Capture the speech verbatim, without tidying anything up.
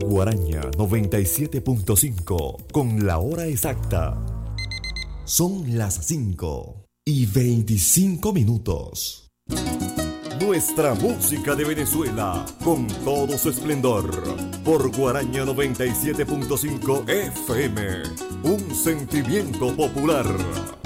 Guaraña noventa y siete punto cinco con la hora exacta. Son las cinco y veinticinco minutos. Nuestra música de Venezuela con todo su esplendor por Guaraña noventa y siete punto cinco F M. Un sentimiento popular.